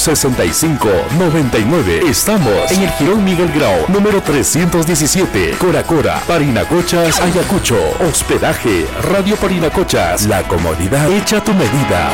809-222-6599. Estamos en el Jirón Miguel Grau, número 317, Coracora, Parinacochas, Ayacucho. Hospedaje, Radio Parinacochas, la comodidad hecha a tu medida.